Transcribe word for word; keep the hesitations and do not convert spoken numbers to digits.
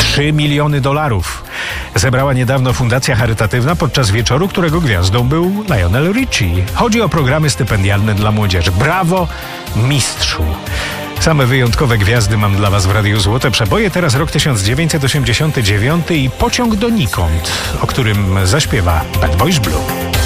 trzy miliony dolarów zebrała niedawno fundacja charytatywna podczas wieczoru, którego gwiazdą był Lionel Richie. Chodzi o programy stypendialne dla młodzieży. Brawo, mistrzu! Same wyjątkowe gwiazdy mam dla was w Radiu Złote Przeboje. Teraz rok tysiąc dziewięćset osiemdziesiąty dziewiąty i Pociąg donikąd, o którym zaśpiewa Bad Boys Blue.